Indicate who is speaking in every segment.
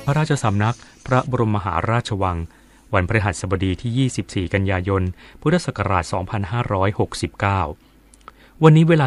Speaker 1: ระราชสำนักพระบรมมหาราชวังวันพฤหัสบดีที่24กันยายนพุทธศักราช2569วันนี้เวลา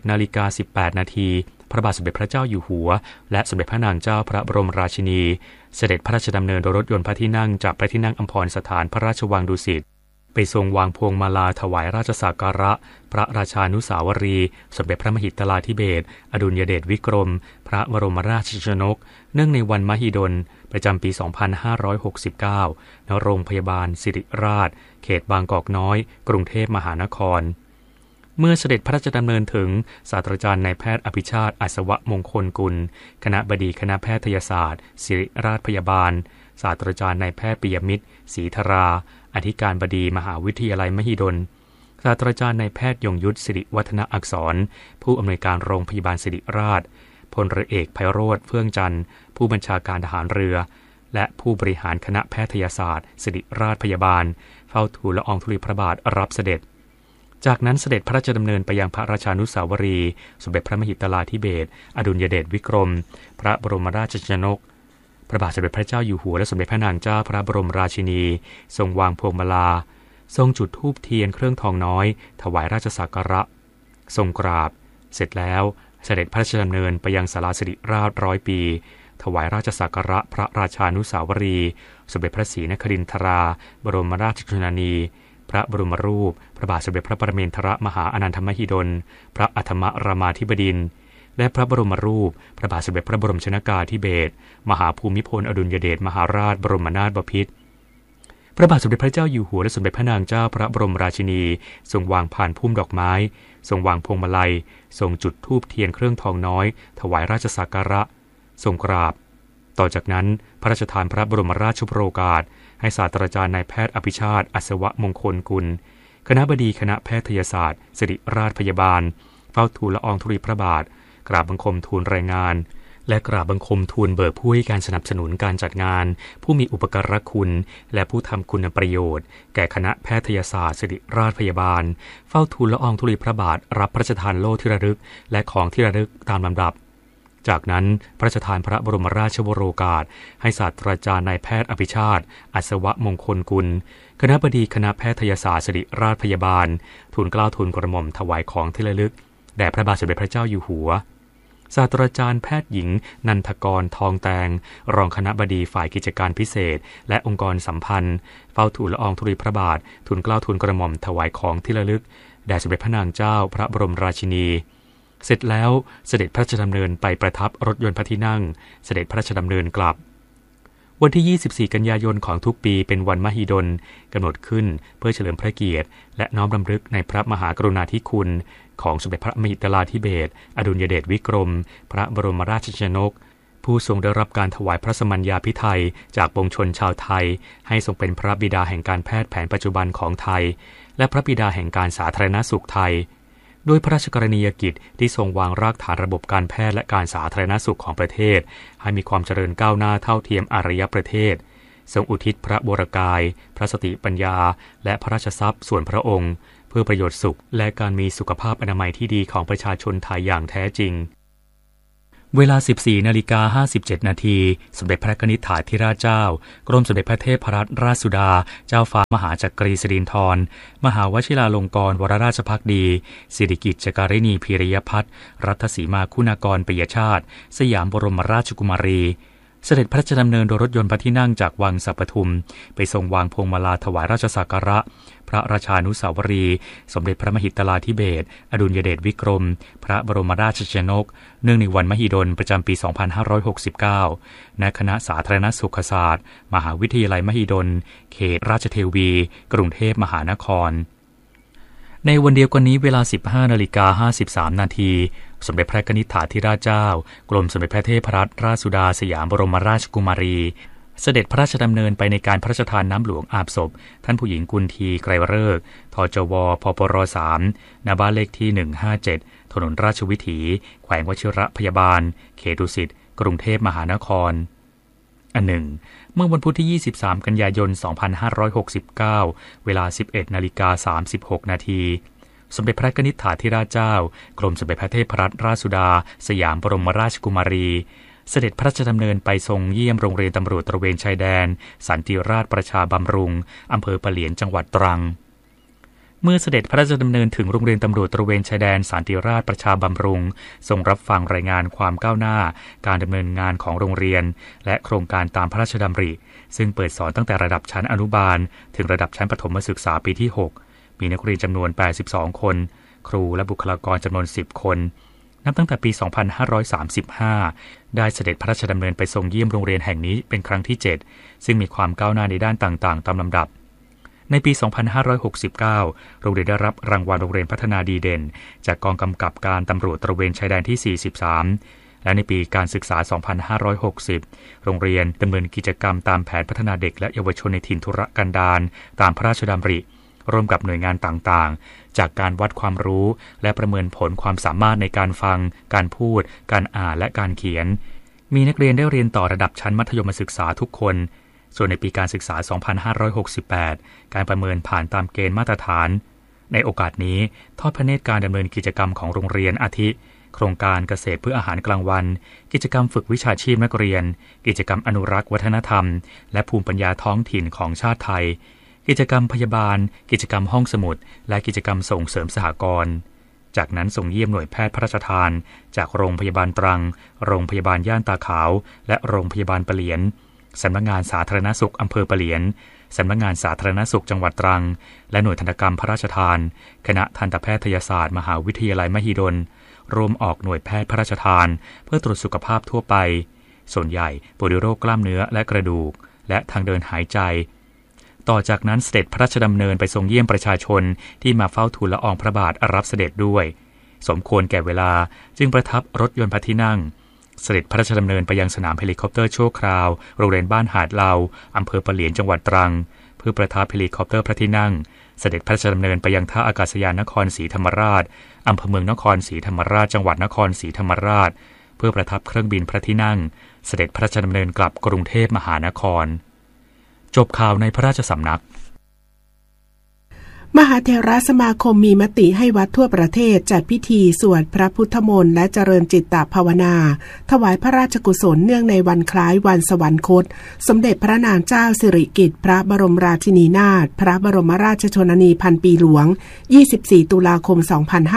Speaker 1: 17:18 นาทีพระบาทสมเด็จพระเจ้าอยู่หัวและสมเด็จพระนางเจ้าพระบรมราชินีเสด็จพระราชดำเนินโดยรถยนต์พระที่นั่งจากพระที่นั่งอัมพรสถานพระราชวังดุสิตไปทรงวางพวงมาลาถวายราชสักการะพระราชานุสาวรีย์สมเด็จพระมหิดลาธิเบศรอดุลยเดชวิกรมพระบรมราชชนกเนื่องในวันมหิดลประจำปี 2569 ณ โรงพยาบาลสิริราชเขตบางกอกน้อยกรุงเทพมหานครเมื่อเสด็จพระราชดำเนินถึงศาสตราจารย์นายแพทย์อภิชาติอัศวมงคลกุลคณบดีคณะแพทยศาสตร์ศิริราชพยาบาลศาสตราจารย์นายแพทย์ปิยมิตรศรีธราอธิการบดีมหาวิทยาลัยมหิดลศาสตราจารย์นายแพทย์ยงยุทธสิริวัฒนอักษรผู้อำนวยการโรงพยาบาลศิริราชพลเรือเอกไพโรจน์เฟื่องจันทร์ผู้บัญชาการทหารเรือและผู้บริหารคณะแพทยศาสตร์ศิริราชพยาบาลเฝ้าทูลละอองธุลีพระบาทรับเสด็จจากนั้นเสด็จพระราชดำเนินไปยังพระราชานุสาวรีย์สมเด็จพระมหิดลาธิเบศรอดุลยเดชวิกรมพระบรมราชชนกพระบาทสมเด็จพระเจ้าอยู่หัวและสมเด็จพระนางเจ้าพระบรมราชินีทรงวางพวงมาลาทรงจุดธูปเทียนเครื่องทองน้อยถวายราชสักการะทรงกราบเสร็จแล้วเสด็จพระราชดำเนินไปยังศาลาสิริราช100 ปีถวายราชสักการะพระราชานุสาวรีย์สมเด็จพระศรีนครินทราบรมราชชนนีพระบรมรูปพระบาทสมเด็จพระปรเมนทรมหาอนันทมหิดลพระอัฏฐมรามาธิบดินทร์และพระบรมรูปพระบาทสมเด็จพระบรมชนกาธิเบศรมหาภูมิพลอดุลยเดชมหาราชบรมนาถบพิตรพระบาทสมเด็จพระเจ้าอยู่หัวและสมเด็จพระนางเจ้าพระบรมราชินีทรงวางพานพุ่มดอกไม้ทรงวางพวงมาลัยทรงจุดธูปเทียนเครื่องทองน้อยถวายราชสักการะทรงกราบต่อจากนั้นพระราชทานพระบรมราชโองการให้ศาสตราจารย์นายแพทย์อภิชาติอัศวมงคลกุลคณบดีคณะแพทยศาสตร์ศิริราชพยาบาลเฝ้าทูลละอองธุลีพระบาทกราบบังคมทูลรายงานและกราบบังคมทูลเบิกผู้ให้การสนับสนุนการจัดงานผู้มีอุปการะคุณและผู้ทำคุณประโยชน์แก่คณะแพทยศาสตร์ศิริราชพยาบาลเฝ้าทูลละอองธุลีพระบาทรับพระราชทานโล่ที่ระลึกและของที่ระลึกตามลำดับจากนั้นพระราชทานพระบรมราชวโรกาสให้ศาสตราจารย์นายแพทย์อภิชาติอัศวมงคลกุลคณบดีคณะแพทยศาสตร์ศิริราชพยาบาลทูลเกล้าทูลกระหม่อมถวายของที่ระลึกแด่พระบาทสมเด็จพระเจ้าอยู่หัวศาสตราจารย์แพทย์หญิงนันทกรทองแตงรองคณบดีฝ่ายกิจการพิเศษและองค์กรสัมพันธ์เฝ้าทูลละอองธุลีพระบาททูลเกล้าทูลกระหม่อมถวายของที่ระลึกแด่สมเด็จพระนางเจ้าพระบรมราชินีเสร็จแล้วเสด็จพระราชดำเนินไปประทับรถยนต์พระที่นั่งเสด็จพระราชดำเนินกลับวันที่24กันยายนของทุกปีเป็นวันมหิดลกำหนดขึ้นเพื่อเฉลิมพระเกียรติและน้อมรำลึกในพระมหากรุณาธิคุณของสมเด็จพระมหิดลาธิเบศรอดุลยเดชวิกรมพระบรมราชชนกผู้ทรงได้รับการถวายพระสมัญญาภิไธยจากปวงชนชาวไทยให้ทรงเป็นพระบิดาแห่งการแพทย์แผนปัจจุบันของไทยและพระบิดาแห่งการสาธารณสุขไทยด้วยพระราชกรณียกิจที่ทรงวางรากฐานระบบการแพทย์และการสาธารณสุขของประเทศให้มีความเจริญก้าวหน้าเท่าเทียมอารยประเทศทรงอุทิศพระวรกายพระสติปัญญาและพระราชทรัพย์ส่วนพระองค์เพื่อประโยชน์สุขและการมีสุขภาพอนามัยที่ดีของประชาชนไทยอย่างแท้จริงเวลา 14:57 นาทีสมเด็จพระนิธิถาธิราชเจ้ากรมสมเด็จพระเทพรัตนราชสุดาเจ้าฟ้ามหาจักรีสิรินธรมหาวชิราลงกรณ์วรราชภักดีสิริกิติ์การิณีพีริยพัฒน์รัตสีมาคุณากรปิยชาติสยามบรมราชกุมารีเสด็จพระราชดำเนินโดยรถยนต์พระที่นั่งจากวังสัปทุมไปทรงวางพวงมาลาถวายราชสักการะพระราชานุสาวรีย์สมเด็จพระมหิดลาธิเบศรอดุลยเดชวิกรมพระบรมราชชนกเนื่องในวันมหิดลประจำปี 2569 ณ คณะสาธารณสุขศาสตร์มหาวิทยาลัยมหิดลเขตราชเทวีกรุงเทพมหานครในวันเดียวกันนี้เวลา 15:53 นาทีสมเด็จพระนิธิถาธิราชเจ้ากรมสมเด็จพระเทพรัตนราชสุดาสยามบรมราชกุมารีเสด็จพระราชดำเนินไปในการพระราชทานน้ำหลวงอาบศพท่านผู้หญิงกุลทีไกรฤกษ์ทจวพปร3ณบ้านเลขที่157ถนนราชวิถีแขวงวชิรพยาบาลเขตดุสิตกรุงเทพมหานครอันหนึ่งเมื่อวันพุธที่23กันยายน2569เวลา 11:36 นาทีสมเด็จพระนิธิถาธิราชเจ้ากรมสมเด็จพระเทพรัตนราชสุดาสยามบรมราชกุมารีเสด็จพระราชดำเนินไปทรงเยี่ยมโรงเรียนตำรวจตระเวนชายแดนสันติราษฎร์ประชาบำรุงอำเภอปะเหลียนจังหวัดตรังเมื่อเสด็จพระราชดำเนินถึงโรงเรียนตำรวจตระเวนชายแดนสันติราษฎร์ประชาบำรุงทรงรับฟังรายงานความก้าวหน้าการดำเนินงานของโรงเรียนและโครงการตามพระราชดำริซึ่งเปิดสอนตั้งแต่ระดับชั้นอนุบาลถึงระดับชั้นประถมศึกษาปีที่6มีนักเรียนจำนวน82คนครูและบุคลากรจำนวน10คนนับตั้งแต่ปี 2535 ได้เสด็จพระราชดำเนินไปทรงเยี่ยมโรงเรียนแห่งนี้เป็นครั้งที่7ซึ่งมีความก้าวหน้าในด้านต่างๆตามลำดับในปี 2569 โรงเรียนได้รับรางวัลโรงเรียนพัฒนาดีเด่นจากกองกำกับการตำรวจตระเวนชายแดนที่ 43 และในปีการศึกษา 2560 โรงเรียนดำเนินกิจกรรมตามแผนพัฒนาเด็กและเยาวชนในถิ่นทุรกันดารตามพระราชดำริร่วมกับหน่วยงานต่างๆจากการวัดความรู้และประเมินผลความสามารถในการฟังการพูดการอ่านและการเขียนมีนักเรียนได้เรียนต่อระดับชั้นมัธยมศึกษาทุกคนส่วนในปีการศึกษา 2568 การประเมินผ่านตามเกณฑ์มาตรฐานในโอกาสนี้ทอดพระเนตรการดำเนินกิจกรรมของโรงเรียนอาทิโครงการเกษตรเพื่ออาหารกลางวันกิจกรรมฝึกวิชาชีพนักเรียนกิจกรรมอนุรักษ์วัฒนธรรมและภูมิปัญญาท้องถิ่นของชาติไทยกิจกรรมพยาบาลกิจกรรมห้องสมุดและกิจกรรมส่งเสริมสหกรณ์จากนั้นส่งเยี่ยมหน่วยแพทย์พระราชทานจากโรงพยาบาลตรังโรงพยาบาลย่านตาขาวและโรงพยาบาลปะเหลียนสำนักงานสาธารณสุขอำเภอปะเหลียนสำนักงานสาธารณสุขจังหวัดตรังและหน่วยทันตกรรมพระราชทานคณะทันตแพทยศาสตร์มหาวิทยาลัยมหิดลรวมออกหน่วยแพทย์พระราชทานเพื่อตรวจสุขภาพทั่วไปส่วนใหญ่ป่วยด้วยโรคกล้ามเนื้อและกระดูกและทางเดินหายใจต่อจากนั้นเสด็จพระราชดำเนินไปทรงเยี่ยมประชาชนที่มาเฝ้าทูลละอองพระบาทรับเสด็จด้วยสมควรแก่เวลาจึงประทับรถยนต์พระที่นั่งเสด็จพระราชดำเนินไปยังสนามเฮลิคอปเตอร์ชั่วคราวโรงเรียนบ้านหาดเลาอำเภอปะเหลียนจังหวัดตรังเพื่อประทับเฮลิคอปเตอร์พระที่นั่งเสด็จพระราชดำเนินไปยังท่าอากาศยานนครศรีธรรมราชอำเภอเมืองนครศรีธรรมราชจังหวัดนครศรีธรรมราชเพื่อประทับเครื่องบินพระที่นั่งเสด็จพระราชดำเนินกลับกรุงเทพมหานครจบข่าวในพระราชสำนัก
Speaker 2: มหาเถรสมาคมมีมติให้วัดทั่วประเทศจัดพิธีสวดพระพุทธมนต์และเจริญจิตตภาวนาถวายพระราชกุศลเนื่องในวันคล้ายวันสวรรคตสมเด็จพระนางเจ้าสิริกิติ์พระบรมราชินีนาถพระบรมราชชนนีพันปีหลวง24ตุลาคม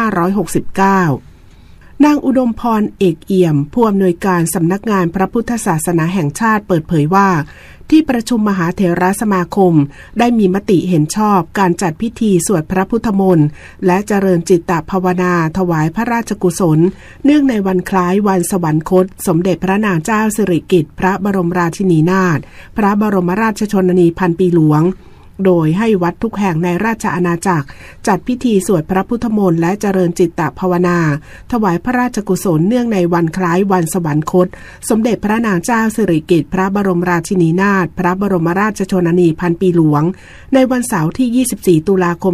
Speaker 2: 2569นางอุดมพรเอกเอี่ยมผู้อำนวยการสำนักงานพระพุทธศาสนาแห่งชาติเปิดเผยว่าที่ประชุมมหาเถรสมาคมได้มีมติเห็นชอบการจัดพิธีสวดพระพุทธมนต์และเจริญจิตตภาวนาถวายพระราชกุศลเนื่องในวันคล้ายวันสวรรคตสมเด็จพระนางเจ้าสิริกิติ์พระบรมราชินีนาถพระบรมราชชนนีพันปีหลวงโดยให้วัดทุกแห่งในราชอาณาจักรจัดพิธีสวดพระพุทธมนต์และเจริญจิตตภาวนาถวายพระราชกุศลเนื่องในวันคล้ายวันสวรรคตสมเด็จพระนางเจ้าสิริกิติ์พระบรมราชินีนาถพระบรมราชชนนีพันปีหลวงในวันเสาร์ที่24ตุลาคม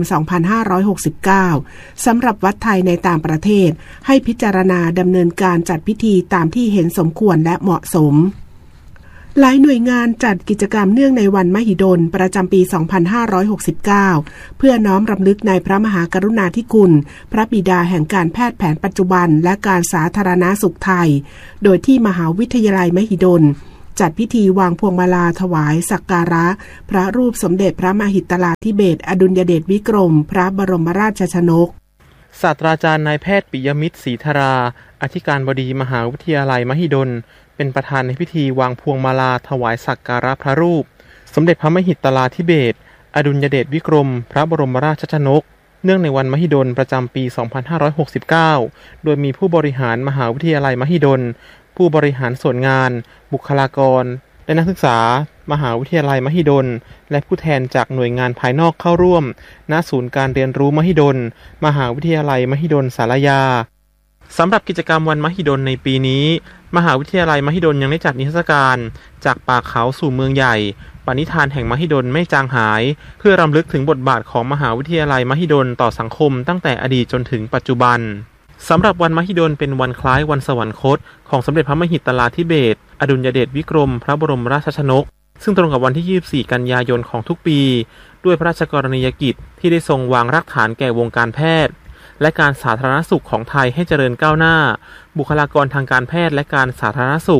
Speaker 2: 2569สำหรับวัดไทยในต่างประเทศให้พิจารณาดำเนินการจัดพิธีตามที่เห็นสมควรและเหมาะสมหลายหน่วยงานจัดกิจกรรมเนื่องในวันมหิดลประจำปี 2569 เพื่อน้อมรำลึกในพระมหากรุณาธิคุณพระบิดาแห่งการแพทย์แผนปัจจุบันและการสาธารณสุขไทยโดยที่มหาวิทยาลัยมหิดลจัดพิธีวางพวงมาลาถวายสักการะพระรูปสมเด็จพระมหิตลาธิเบศรอดุลยเดชวิกรมพระบรมราชชนก
Speaker 3: ศาสตราจารย์นายแพทย์ปิยมิตรศรีธราอธิการบดีมหาวิทยาลัยมหิดลเป็นประธานในพิธีวางพวงมาลาถวายสักการะพระรูปสมเด็จพระมหิตลาธิเบศรอดุลยเดชวิกรมพระบรมราชชนกเนื่องในวันมหิดลประจำปี 2569 โดยมีผู้บริหารมหาวิทยาลัยมหิดลผู้บริหารส่วนงานบุคลากรและนักศึกษามหาวิทยาลัยมหิดลและผู้แทนจากหน่วยงานภายนอกเข้าร่วมณศูนย์การเรียนรู้มหิดลมหาวิทยาลัยมหิดลศาลายาสำหรับกิจกรรมวันมหิดลในปีนี้มหาวิทยาลัยมหิดลยังได้จัดนิทรรศการจากป่าเขาสู่เมืองใหญ่ปณิธานแห่งมหิดลไม่จางหายเพื่อรำลึกถึงบทบาทของมหาวิทยาลัยมหิดลต่อสังคมตั้งแต่อดีตจนถึงปัจจุบันสำหรับวันมหิดลเป็นวันคล้ายวันสวรรคตของสมเด็จพระมหิตลาธิเบศรอดุลยเดชวิกรมพระบรมราชชนกซึ่งตรงกับวันที่24กันยายนของทุกปีด้วยพระราชกรณียกิจที่ได้ทรงวางรากฐานแก่วงการแพทย์และการสาธารณสุขของไทยให้เจริญก้าวหน้าบุคลากรทางการแพทย์และการสาธารณสุข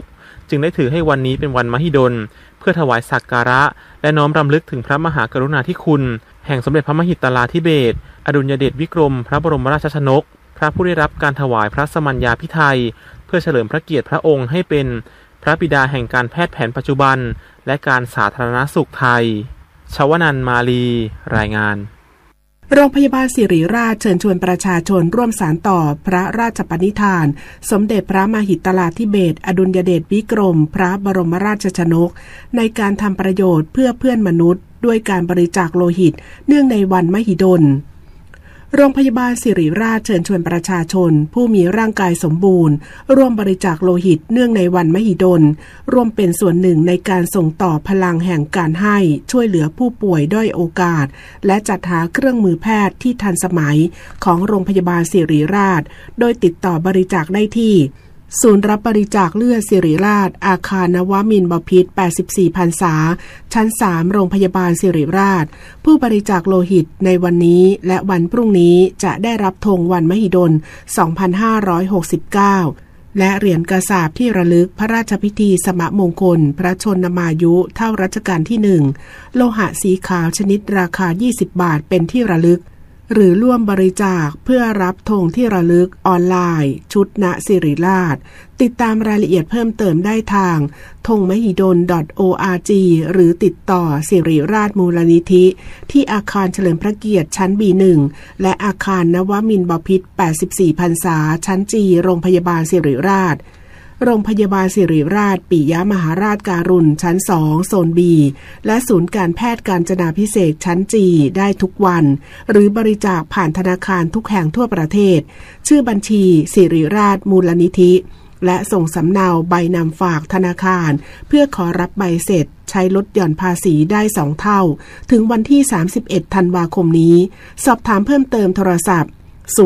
Speaker 3: จึงได้ถือให้วันนี้เป็นวันมหิดลเพื่อถวายสักการะและน้อมรำลึกถึงพระมหากรุณาธิคุณแห่งสมเด็จพระมหิตลาธิเบศรอดุลยเดชวิกรมพระบรมราชชนกพระผู้ได้รับการถวายพระสมัญญาภิไธยเพื่อเฉลิมพระเกียรติพระองค์ให้เป็นพระบิดาแห่งการแพทย์แผนปัจจุบันและการสาธารณสุขไทยชวนันท์ มาลีรายงาน
Speaker 2: โรงพยาบาลศิริราชเชิญชวนประชาชนร่วมสานต่อพระราชปณิธานสมเด็จพระมหิตลาธิเบศรอดุลยเดชวิกรมพระบรมราชชนกในการทำประโยชน์เพื่อเพื่อนมนุษย์ด้วยการบริจาคโลหิตเนื่องในวันมหิดลโรงพยาบาลศิริราชเชิญชวนประชาชนผู้มีร่างกายสมบูรณ์ร่วมบริจาคโลหิตเนื่องในวันมหิดลร่วมเป็นส่วนหนึ่งในการส่งต่อพลังแห่งการให้ช่วยเหลือผู้ป่วยด้อยโอกาสและจัดหาเครื่องมือแพทย์ที่ทันสมัยของโรงพยาบาลศิริราชโดยติดต่อบริจาคได้ที่ศูนย์รับบริจาคเลือดศิริราชอาคารนวมินทร์บพิตร84พรรษาชั้น3โรงพยาบาลศิริราชผู้บริจาคโลหิตในวันนี้และวันพรุ่งนี้จะได้รับธงวันมหิดล 2569 และเหรียญกระสาบที่ระลึกพระราชพิธีสมมงคลพระชนมายุเท่ารัชกาลที่1โลหะสีขาวชนิดราคา20 บาทเป็นที่ระลึกหรือร่วมบริจาคเพื่อรับธงที่ระลึกออนไลน์ชุดณศิริราชติดตามรายละเอียดเพิ่มเติมได้ทางธงมหิดล .org หรือติดต่อศิริราชมูลนิธิที่อาคารเฉลิมพระเกียรติชั้น B1 และอาคารนวมินทร์บพิตร84พรรษาชั้น G โรงพยาบาลศิริราชโรงพยาบาลศิริราชปิยมหาราชการุณชั้น2โซน B และศูนย์การแพทย์กาญจนาภิเษกชั้น G ได้ทุกวันหรือบริจาคผ่านธนาคารทุกแห่งทั่วประเทศชื่อบัญชีศิริราชมูลนิธิและส่งสำเนาใบนำฝากธนาคารเพื่อขอรับใบเสร็จใช้ลดหย่อนภาษีได้2เท่าถึงวันที่31ธันวาคมนี้สอบถามเพิ่มเติมโทรศัพท์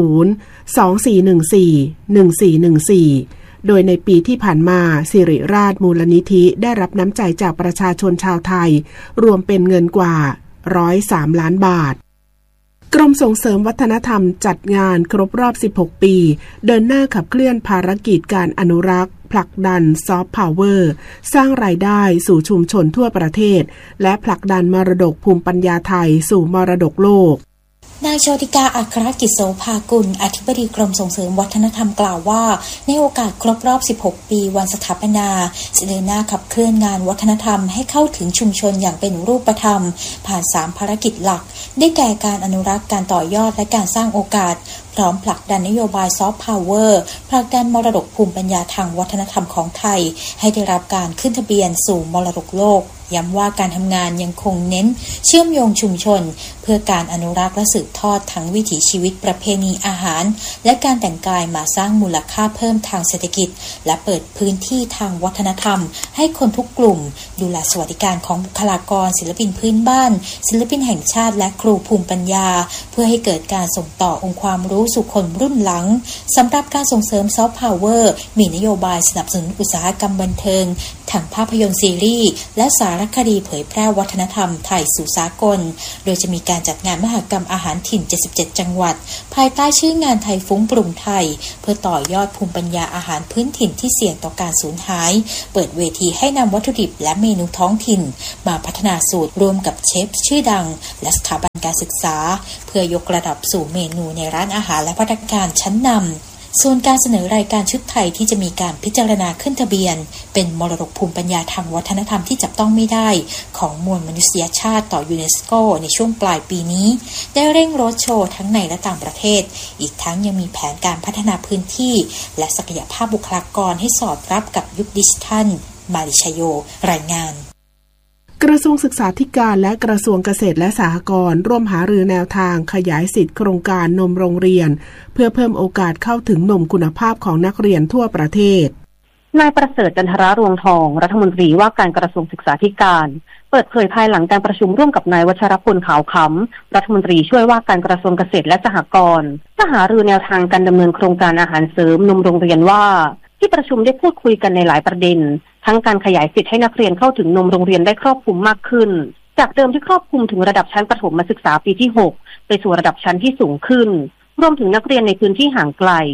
Speaker 2: 024141414โดยในปีที่ผ่านมาศิริราชมูลนิธิได้รับน้ำใจจากประชาชนชาวไทยรวมเป็นเงินกว่า103ล้านบาทกรมส่งเสริมวัฒนธรรมจัดงานครบรอบ16ปีเดินหน้าขับเคลื่อนภารกิจการอนุรักษ์ผลักดันซอฟต์พาวเวอร์สร้างรายได้สู่ชุมชนทั่วประเทศและผลักดันมรดกภูมิปัญญาไทยสู่มรดกโลก
Speaker 4: นางโชติกาอัครกิจโสภากุลอธิบดีกรมส่งเสริมวัฒนธรรมกล่าวว่าในโอกาสครบรอบ16ปีวันสถาปนาจะเดินหน้าขับเคลื่อนงานวัฒนธรรมให้เข้าถึงชุมชนอย่างเป็นรูปธรรมผ่าน3ภารกิจหลักได้แก่การอนุรักษ์การต่อยอดและการสร้างโอกาสพร้อมผลักดันนโยบายซอฟต์พาวเวอร์ผลักดันมรดกภูมิปัญญาทางวัฒนธรรมของไทยให้ได้รับการขึ้นทะเบียนสู่มรดกโลกย้ำว่าการทำงานยังคงเน้นเชื่อมโยงชุมชนเพื่อการอนุรักษ์และสืบทอดทั้งวิถีชีวิตประเพณีอาหารและการแต่งกายมาสร้างมูลค่าเพิ่มทางเศรษฐกิจและเปิดพื้นที่ทางวัฒนธรรมให้คนทุกกลุ่มดูแลสวัสดิการของบุคลากรศิลปินพื้นบ้านศิลปินแห่งชาติและครูภูมิปัญญาเพื่อให้เกิดการส่งต่อองค์ความรู้สู่คนรุ่นหลังสำหรับการส่งเสริมซอฟต์พาวเวอร์มีนโยบายสนับสนุนอุตสาหกรรมบันเทิงทั้งภาพยนตร์ซีรีส์และสารคดีเผยแพร่วัฒนธรรมไทยสู่สากลโดยจะมีการจัดงานมหกรรมอาหารถิ่น77จังหวัดภายใต้ชื่องานไทยฟุ้งปรุงไทยเพื่อต่อยอดภูมิปัญญาอาหารพื้นถิ่นที่เสี่ยงต่อการสูญหายเปิดเวทีให้นำวัตถุดิบและเมนูท้องถิ่นมาพัฒนาสูตรร่วมกับเชฟชื่อดังและสถาบันการศึกษาเพื่อยกระดับสู่เมนูในร้านอาหารและภัตตาคารชั้นนำส่วนการเสนอรายการชุดไทยที่จะมีการพิจารณาขึ้นทะเบียนเป็นมรดกภูมิปัญญาทางวัฒนธรรมที่จับต้องไม่ได้ของมวลมนุษยชาติต่อยูเนสโกในช่วงปลายปีนี้ได้เร่งโรดโชว์ทั้งในและต่างประเทศอีกทั้งยังมีแผนการพัฒนาพื้นที่และศักยภาพบุคลากรให้สอดรับกับยุคดิจิทัลมาริชโยรายงาน
Speaker 2: กระทรวงศึกษาธิการและกระทรวงเกษตรและสหกรณ์ร่วมหารือแนวทางขยายสิทธิโครงการนมโรงเรียนเพื่อเพิ่มโอกาสเข้าถึงนมคุณภาพของนักเรียนทั่วประเทศ
Speaker 5: นายประเสริฐจันทรารวงทองรัฐมนตรีว่าการกระทรวงศึกษาธิการเปิดเผยภายหลังการประชุมร่วมกับนายวัชรพลขาวขำรัฐมนตรีช่วยว่าการกระทรวงเกษตรและสหกรณ์จะหารือแนวทางการดำเนินโครงการอาหารเสริมนมโรงเรียนว่าที่ประชุมได้พูดคุยกันในหลายประเด็นทั้งการขยายสิทธิ์ให้นักเรียนเข้าถึงนมโรงเรียนได้ครอบคลุมมากขึ้นจากเดิมที่ครอบคลุมถึงระดับชั้นประถมศึกษาปีที่6ไปสู่ระดับชั้นที่สูงขึ้นรวมถึงนักเรียนในพื้นที่ห่างไกล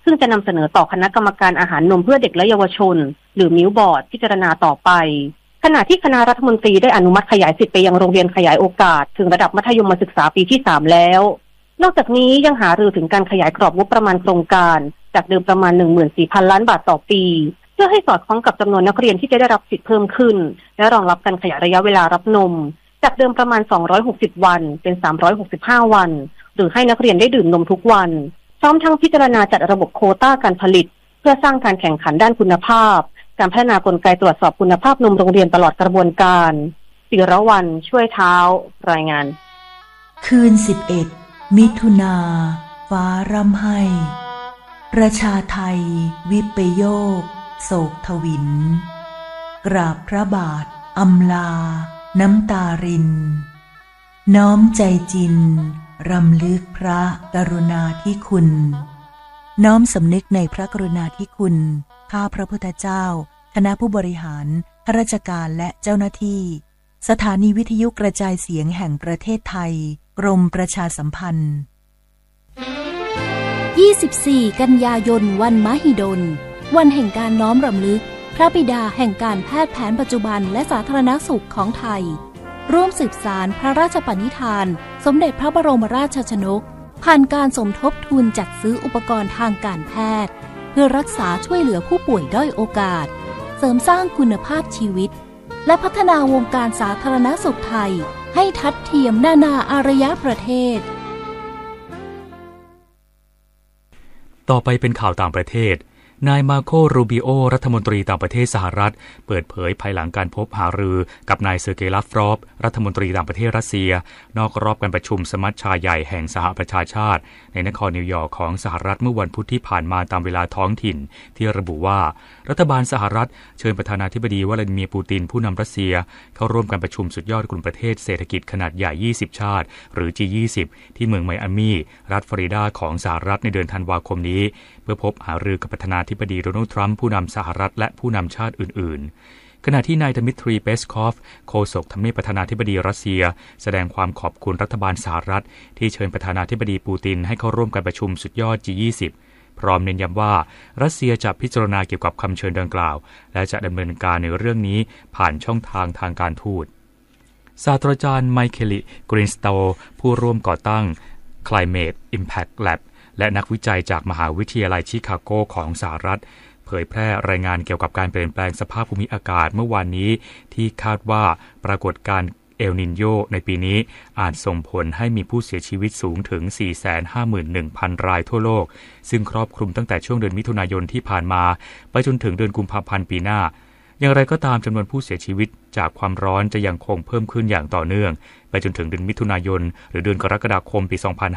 Speaker 5: ซึ่งจะนำเสนอต่อคณะกรรมการอาหารนมเพื่อเด็กและเยาวชนหรือมิลบอร์ดพิจารณาต่อไปขณะที่คณะรัฐมนตรีได้อนุมัติขยายสิทธิ์ไปยังโรงเรียนขยายโอกาสถึงระดับมัธยมศึกษาปีที่3แล้วนอกจากนี้ยังหารือถึงการขยายกรอบงบประมาณโครงการจากเดิมประมาณ 14,000 ล้านบาทต่อปีเพื่อให้สอดคล้องกับจำนวนนักเรียนที่จะได้รับสิทธิ์เพิ่มขึ้นและรองรับการขยายระยะเวลารับนมจากเดิมประมาณ260วันเป็น365วันหรือให้นักเรียนได้ดื่มนมทุกวันพร้อมทั้งพิจารณาจัดระบบโควต้าการผลิตเพื่อสร้างการแข่งขันด้านคุณภาพการพัฒนากลไกตรวจสอบคุณภาพนมโรงเรียนตลอดกระบวนการศิรวรรณช่วยเท้ารายงาน
Speaker 6: คืน11มิถุนาฟ้าร่ำไห้ประชาไทยวิปโยคโศกทวินกราบพระบาทอำลาน้ำตารินน้อมใจจินรำลึกพระกรุณาธิคุณน้อมสำนึกในพระกรุณาธิคุณข้าพระพุทธเจ้าคณะผู้บริหารข้าราชการและเจ้าหน้าที่สถานีวิทยุกระจายเสียงแห่งประเทศไทยกรมประชาสัมพันธ์
Speaker 7: 24 กันยายนวันมหิดลวันแห่งการน้อมรำลึกพระบิดาแห่งการแพทย์แผนปัจจุบันและสาธารณสุขของไทยร่วมสืบสานพระราชปณิธานสมเด็จพระบรมราชชนกผ่านการสมทบทุนจัดซื้ออุปกรณ์ทางการแพทย์เพื่อรักษาช่วยเหลือผู้ป่วยด้อยโอกาสเสริมสร้างคุณภาพชีวิตและพัฒนาวงการสาธารณสุขไทยให้ทัดเทียมนานาอารยประเทศ
Speaker 1: ต่อไปเป็นข่าวต่างประเทศนายมาโครูบิโอรัฐมนตรีต่างประเทศสหรัฐเปิดเผยภายหลังการพบหารือกับนายเซอร์เกย์ ลาฟรอฟรัฐมนตรีต่างประเทศรัสเซียนอกรอบการประชุมสมัชชาใหญ่แห่งสหประชาชาติในนครนิวยอร์กของสหรัฐเมื่อวันพุธที่ผ่านมาตามเวลาท้องถิ่นที่ระบุว่ารัฐบาลสหรัฐเชิญประธานาธิบดีวลาดิเมียร์ปูตินผู้นำรัสเซียเข้าร่วมการประชุมสุดยอดกลุ่มประเทศเศรษฐกิจขนาดใหญ่20ชาติหรือ G20 ที่เมืองไมอามีรัฐฟลอริดาของสหรัฐในเดือนธันวาคมนี้เพื่อพบหารือกับประธานาธิบดีโดนัลด์ทรัมป์ผู้นำสหรัฐและผู้นำชาติอื่นๆขณะที่นายดมิทรีเปสคอฟโฆษกทำเนียบประธานาธิบดีรัสเซียแสดงความขอบคุณรัฐบาลสหรัฐที่เชิญประธานาธิบดีปูตินให้เข้าร่วมการประชุมสุดยอด G20 พร้อมเน้นย้ำว่ารัสเซียจะพิจารณาเกี่ยวกับคำเชิญดังกล่าวและจะดำเนินการในเรื่องนี้ผ่านช่องทางทางการทูตศาสตราจารย์ไมเคิล กรีนสโตผู้ร่วมก่อตั้ง Climate Impact Lab และนักวิจัยจากมหาวิทยาลัยชิคาโกของสหรัฐเผยแพร่รายงานเกี่ยวกับการเปลี่ยนแปลงสภาพภูมิอากาศเมื่อวานนี้ที่คาดว่าปรากฏการณ์เอลนินโญในปีนี้อาจส่งผลให้มีผู้เสียชีวิตสูงถึง 451,000 รายทั่วโลกซึ่งครอบคลุมตั้งแต่ช่วงเดือนมิถุนายนที่ผ่านมาไปจนถึงเดือนกุมภาพันธ์ปีหน้าอย่างไรก็ตามจำนวนผู้เสียชีวิตจากความร้อนจะยังคงเพิ่มขึ้นอย่างต่อเนื่องไปจนถึงเดือนมิถุนายนหรือเดือนกรกฎาคมปี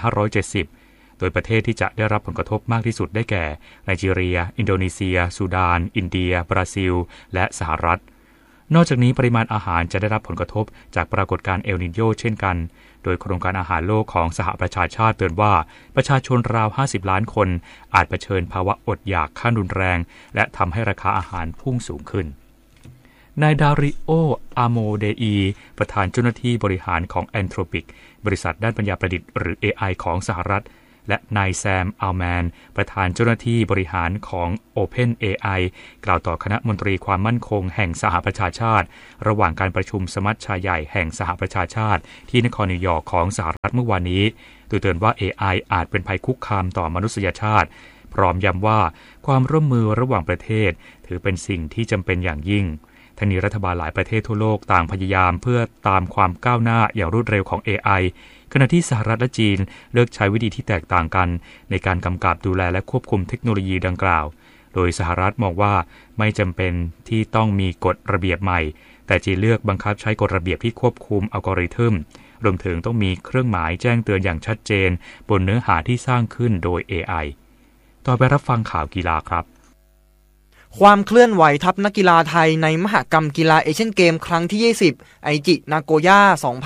Speaker 1: 2570โดยประเทศที่จะได้รับผลกระทบมากที่สุดได้แก่ไนจีเรียอินโดนีเซียซูดานอินเดียบราซิลและสหรัฐนอกจากนี้ปริมาณอาหารจะได้รับผลกระทบจากปรากฏการณ์เอลนิโญเช่นกันโดยโครงการอาหารโลกของสหประชาชาติเตือนว่าประชาชนราว50ล้านคนอาจเผชิญภาวะอดอยากขั้นรุนแรงและทำให้ราคาอาหารพุ่งสูงขึ้นนายดาริโอ อาโมเดอีประธานเจ้าหน้าที่บริหารของ Anthropic บริษัทด้านปัญญาประดิษฐ์หรือ AI ของสหรัฐและนายแซม อัลแมนประธานเจ้าหน้าที่บริหารของ OpenAI กล่าวต่อคณะมนตรีความมั่นคงแห่งสหประชาชาติระหว่างการประชุมสมัชชาใหญ่แห่งสหประชาชาติที่นครนิวยอร์กของสหรัฐเมื่อวานนี้โดยเตือนว่า AI อาจเป็นภัยคุกคามต่อมนุษยชาติพร้อมย้ำว่าความร่วมมือระหว่างประเทศถือเป็นสิ่งที่จำเป็นอย่างยิ่งทั้งนี้รัฐบาลหลายประเทศทั่วโลกต่างพยายามเพื่อตามความก้าวหน้าอย่างรวดเร็วของ AI ขณะที่สหรัฐและจีนเลือกใช้วิธีที่แตกต่างกันในการกำกับดูแลและควบคุมเทคโนโลยีดังกล่าวโดยสหรัฐมองว่าไม่จำเป็นที่ต้องมีกฎระเบียบใหม่แต่จีนเลือกบังคับใช้กฎระเบียบที่ควบคุมอัลกอริทึมรวมถึงต้องมีเครื่องหมายแจ้งเตือนอย่างชัดเจนบนเนื้อหาที่สร้างขึ้นโดย AI ต่อไปรับฟังข่าวกีฬาครับ
Speaker 3: ความเคลื่อนไหวทัพนักกีฬาไทยในมหกรรมกีฬาเอเชียนเกมครั้งที่20ไอจินาโกย่า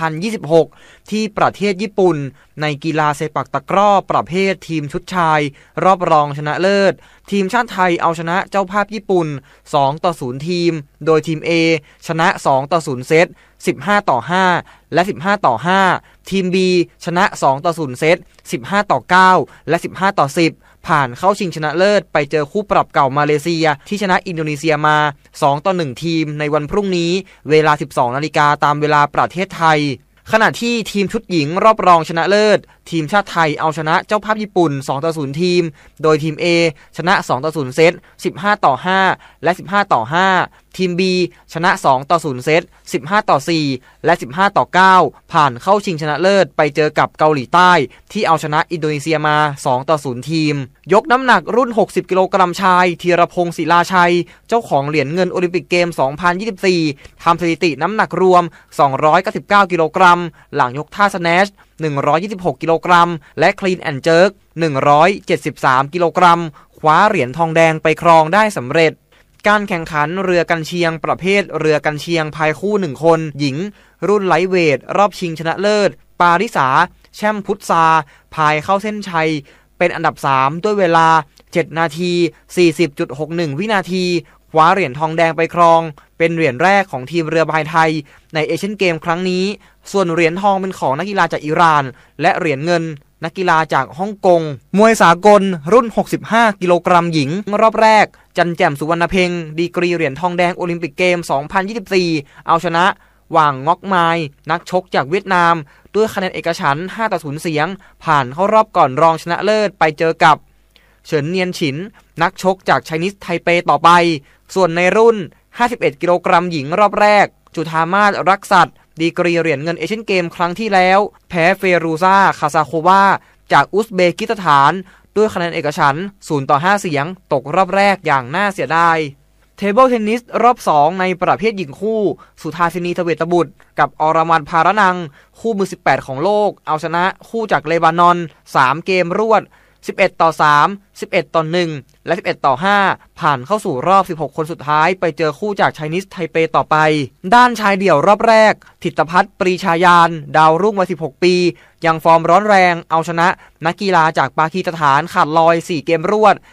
Speaker 3: 2026ที่ประเทศญี่ปุ่นในกีฬาเซปักตะกร้อประเภททีมชุดชายรอบรองชนะเลิศทีมชาติไทยเอาชนะเจ้าภาพญี่ปุ่น2-0ทีมโดยทีม A ชนะ2-0เซต15-5และ15-5ทีม B ชนะ2-0เซต15-9และ15-10
Speaker 8: ผ่านเข้าชิงชนะเลิศไปเจอคู่ปรับเก่ามาเลเซียที่ชนะอินโดนีเซียมา2-1ทีมในวันพรุ่งนี้เวลา 12 นาฬิกาตามเวลาประเทศไทยขณะที่ทีมชุดหญิงรอบรองชนะเลิศทีมชาติไทยเอาชนะเจ้าภาพญี่ปุ่น 2-0 ทีมโดยทีม A ชนะ 2-0 เซต 15-5 และ 15-5 ทีม B ชนะ 2-0 เซต 15-4 และ 15-9 ผ่านเข้าชิงชนะเลิศไปเจอกับเกาหลีใต้ที่เอาชนะอินโดนีเซียมา 2-0 ทีมยกน้ำหนักรุ่น 60 กิโลกรัมชายธีรพงศ์ศิลาชัยเจ้าของเหรียญเงินโอลิมปิกเกม 2024 ทำสถิติน้ำหนักรวม 299 กิโลกรัมหลังยกท่าสแนช126 กิโลกรัมและคลีนแอนด์เจิร์ก173 กิโลกรัมคว้าเหรียญทองแดงไปครองได้สำเร็จการแข่งขันเรือกันเชียงประเภทเรือกันเชียงพายคู่1คนหญิงรุ่นไลท์เวทรอบชิงชนะเลิศปาริสาแช่มพุทธาพายเข้าเส้นชัยเป็นอันดับ3ด้วยเวลา7นาที 40.61 วินาทีคว้าเหรียญทองแดงไปครองเป็นเหรียญแรกของทีมเรือพายไทยในเอเชียนเกมครั้งนี้ส่วนเหรียญทองเป็นของนักกีฬาจากอิหร่านและเหรียญเงินนักกีฬาจากฮ่องกงมวยสากลรุ่น65กิโลกรัมหญิงรอบแรกจันแจ่มสุวรรณเพ็งดีกรีเหรียญทองแดงโอลิมปิกเกม 2024 เอาชนะหว่างงอกไมนักชกจากเวียดนามด้วยคะแนนเอกฉันท์ 5-0 เสียงผ่านเข้ารอบก่อนรองชนะเลิศไปเจอกับเฉินเนียนฉินนักชกจากไชนีสไทเปต่อไปส่วนในรุ่น51กิโลกรัมหญิงรอบแรกจุธามาศรักษัตริย์ดีกรีเหรียญเงินเอเชียนเกมครั้งที่แล้วแพ้เฟรูซาคาซาโควาจากอุซเบกิสถานด้วยคะแนนเอกฉันท์ 0-5 เสียงตกรอบแรกอย่างน่าเสียดายเทเบิลเทนนิสรอบ2ในประเภทหญิงคู่สุธาสินีทเวตบุตรกับอรมันพารนังคู่มือ18ของโลกเอาชนะคู่จากเลบานอน3เกมรวด11-3 11-1 และ 11-5 ผ่านเข้าสู่รอบ16คนสุดท้ายไปเจอคู่จากไชนีสไทเปต่อไปด้านชายเดี่ยวรอบแรกถิตภัทรปรีชายานดาวรุ่งวัย16ปียังฟอร์มร้อนแรงเอาชนะนักกีฬาจากปากีสถานขาดลอย4เกมรวด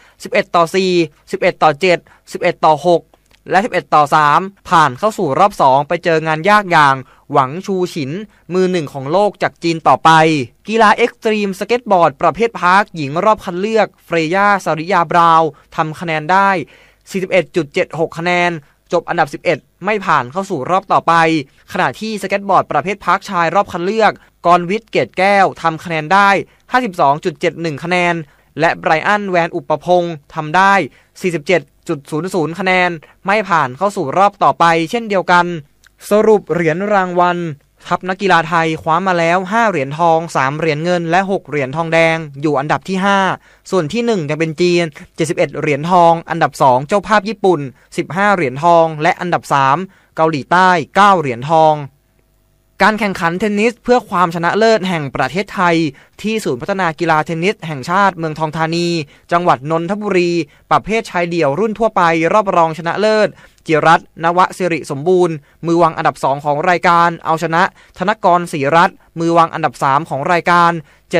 Speaker 8: 11-4 11-7 11-6 และ 11-3 ผ่านเข้าสู่รอบ2ไปเจองานยากอย่างหวังชูฉินมือ1ของโลกจากจีนต่อไปกีฬาเอ็กซ์ตรีมสเก็ตบอร์ดประเภทพาร์คหญิงรอบคัดเลือกเฟรย่าสาริยาบราวน์ทำคะแนนได้ 41.76 คะแนนจบอันดับ11ไม่ผ่านเข้าสู่รอบต่อไปขณะที่สเก็ตบอร์ดประเภทพาร์คชายรอบคัดเลือกกรวิทย์เกตแก้วทำคะแนนได้ 52.71 คะแนนและไบรอันแวนอุปพงศ์ทำได้ 47.00 คะแนนไม่ผ่านเข้าสู่รอบต่อไปเช่นเดียวกันสรุปเหรียญรางวัลทัพนักกีฬาไทยคว้ามาแล้ว5เหรียญทอง3เหรียญเงินและ6เหรียญทองแดงอยู่อันดับที่5ส่วนที่1จะเป็นจีน71เหรียญทองอันดับ2เจ้าภาพญี่ปุ่น15เหรียญทองและอันดับ3เกาหลีใต้9เหรียญทองการแข่งขันเทนนิสเพื่อความชนะเลิศแห่งประเทศไทยที่ศูนย์พัฒนากีฬาเทนนิสแห่งชาติเมืองทองธานีจังหวัดนนทบุรีประเภทชายเดี่ยวรุ่นทั่วไปรอบรองชนะเลิศจิรัตน์นวสิริสมบูรณ์มือวางอันดับ2ของรายการเอาชนะธนกรศรีรัตน์มือวางอันดับ3ของรายการ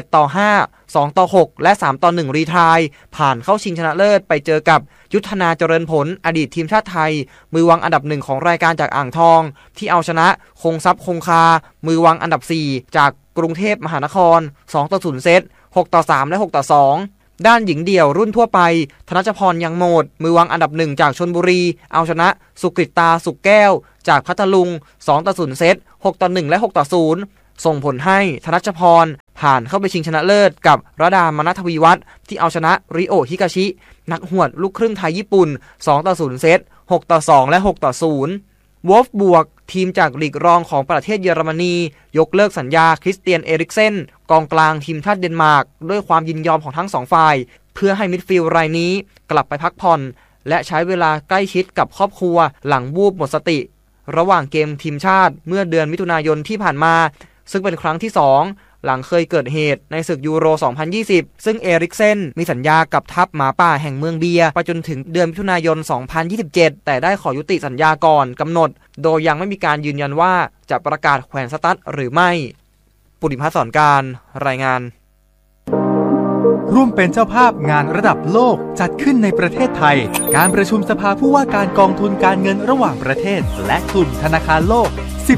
Speaker 8: 7-5 2-6 และ 3-1 รีไทร์ผ่านเข้าชิงชนะเลิศไปเจอกับยุทธนาเจริญผลอดีตทีมชาติไทยมือวางอันดับ1ของรายการจากอ่างทองที่เอาชนะคงทรัพย์คงคามือวางอันดับ4จากกรุงเทพมหานคร 2-0 เซต 6-3 และ 6-2 ด้านหญิงเดี่ยวรุ่นทั่วไปธนชพรยังโหมดมือวางอันดับ1จากชลบุรีเอาชนะสุกฤตาสุกแก้วจากพัทลุง 2-0 เซต 6-1 และ 6-0 ส่งผลให้ธนชพรผ่านเข้าไปชิงชนะเลิศกับระดามนัทวีวัฒน์ที่เอาชนะริโอฮิกาชินักหวดลูกครึ่งไทยญี่ปุ่น 2-0 เซต 6-2 และ 6-0 วอล์ฟบวกทีมจากลีกรองของประเทศเยอรมนียกเลิกสัญญาคริสเตียนเอริกเซนกองกลางทีมชาติเดนมาร์กด้วยความยินยอมของทั้งสองฝ่ายเพื่อให้มิดฟิลด์รายนี้กลับไปพักผ่อนและใช้เวลาใกล้ชิดกับครอบครัวหลังวูบหมดสติระหว่างเกมทีมชาติเมื่อเดือนมิถุนายนที่ผ่านมาซึ่งเป็นครั้งที่2หลังเคยเกิดเหตุในศึกยูโร 2020 ซึ่งเอริกเซนมีสัญญากับทัพหมาป่าแห่งเมืองเบียไปจนถึงเดือนมิถุนายน 2027 แต่ได้ขอยุติสัญญาก่อนกำหนดโดยยังไม่มีการยืนยันว่าจะประกาศแขวนสตั๊ดหรือไม่ปุริพัฒน์สอนการรายงาน
Speaker 9: ร่วมเป็นเจ้าภาพงานระดับโลกจัดขึ้นในประเทศไทยการประชุมสภาผู้ว่าการกองทุนการเงินระหว่างประเทศและกลุ่มธนาคารโลก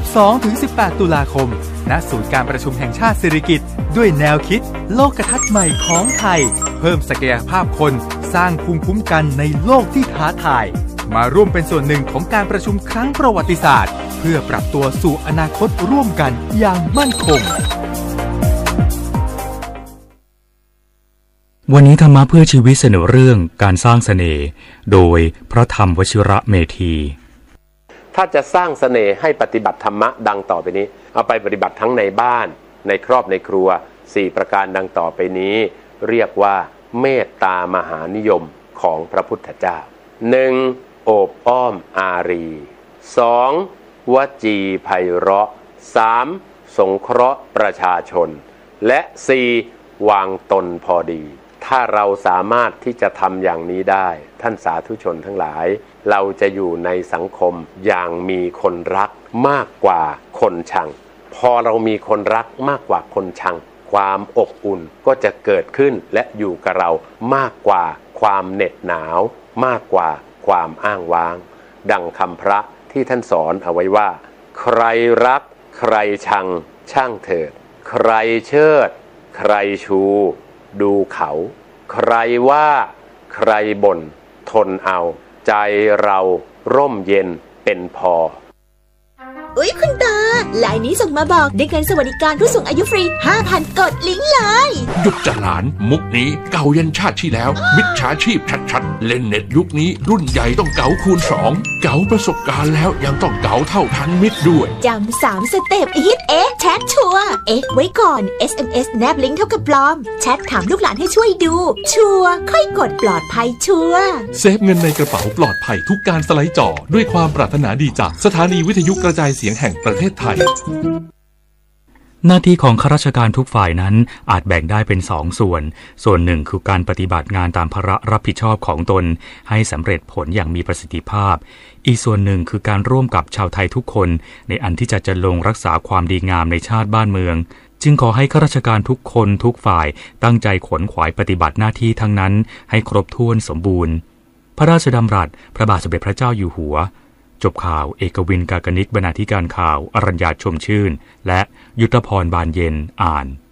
Speaker 9: 12-18 ตุลาคมณศูนย์การประชุมแห่งชาติสิริกิติ์ด้วยแนวคิดโลกทัศน์ใหม่ของไทยพิ่มศักยภาพคนสร้างภูมิคุ้มกันในโลกที่ท้าทายมาร่วมเป็นส่วนหนึ่งของการประชุมครั้งประวัติศาสตร์เพื่อปรับตัวสู่อนาคตร่วมกันอย่างมั่นคง
Speaker 1: วันนี้ธรรมะเพื่อชีวิตเสนอเรื่องการสร้างเสน่ห์โดยพระธรรมวชิระเมธี
Speaker 10: ถ้าจะสร้างเสน่ห์ให้ปฏิบัติธรรมะดังต่อไปนี้เอาไปปฏิบัติทั้งในบ้านในครอบในครัว4ประการดังต่อไปนี้เรียกว่าเมตตามหานิยมของพระพุทธเจ้า 1. โอบอ้อมอารี 2. วจีไพเราะ 3. สงเคราะห์ประชาชนและ 4. วางตนพอดีถ้าเราสามารถที่จะทำอย่างนี้ได้ท่านสาธุชนทั้งหลายเราจะอยู่ในสังคมอย่างมีคนรักมากกว่าคนชังพอเรามีคนรักมากกว่าคนชังความอบอุ่นก็จะเกิดขึ้นและอยู่กับเรามากกว่าความเหน็ดหนาวมากกว่าความอ้างว้างดังคำพระที่ท่านสอนเอาไว้ว่าใครรักใครชังช่างเถิดใครเชิดใครชูดูเขาใครว่าใครบ่นทนเอาใจเราร่มเย็นเป็นพอ
Speaker 11: อุ๊ยคุณตาลายนี้ส่งมาบอกได้เงินสวัสดิการผู้สูงอายุฟรี 5,000 กดลิงก์เลย
Speaker 12: หยุดจะหลานมุกนี้เก่ายันชาติที่แล้วมิจฉาชีพชัดๆเล่นเน็ตยุคนี้รุ่นใหญ่ต้องเก๋าคูณ2เก๋าประสบการณ์แล้วยังต้องเก๋าเท่าทันมิตรด้วย
Speaker 11: จำ3สเต็ปฮิตแชทชัวร์ไว้ก่อน SMS แนบลิงก์เท่ากับปลอมแชทถามลูกหลานให้ช่วยดูชัวร์ค่อยกดปลอดภัยชัวร์
Speaker 12: เซฟเงินในกระเป๋าปลอดภัยทุกการสไลด์จอด้วยความปรารถนาดีจากสถานีวิทยุกระจายเสียงแห่งประเทศไทย
Speaker 1: หน้าที่ของข้าราชการทุกฝ่ายนั้นอาจแบ่งได้เป็น2ส่วนหนึ่งคือการปฏิบัติงานตามภาระรับผิดชอบของตนให้สำเร็จผลอย่างมีประสิทธิภาพอีกส่วนหนึ่งคือการร่วมกับชาวไทยทุกคนในอันที่จะจำลองรักษาความดีงามในชาติบ้านเมืองจึงขอให้ข้าราชการทุกคนทุกฝ่ายตั้งใจขวนขวายปฏิบัติหน้าที่ทั้งนั้นให้ครบถ้วนสมบูรณ์พระราชดำรัสพระบาทสมเด็จพระเจ้าอยู่หัวจบข่าวเอกวิน กากนิษฐ์บรรณาธิการข่าวอรัญญาชมชื่นและยุทธพรบานเย็นอ่าน